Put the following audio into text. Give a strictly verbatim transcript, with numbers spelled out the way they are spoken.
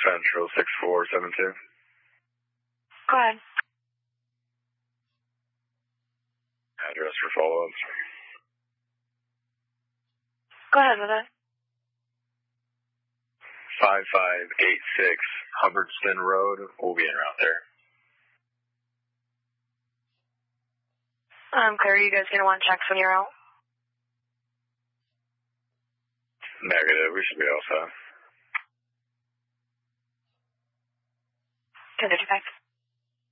Central six four seven two. Go ahead. Address for follow-ups. Go ahead with it. five five eight six Hubbardston Road. We'll be en route there. I'm clear. You guys going to want checks when you're out? Negative. We should be all set. ten fifty-five.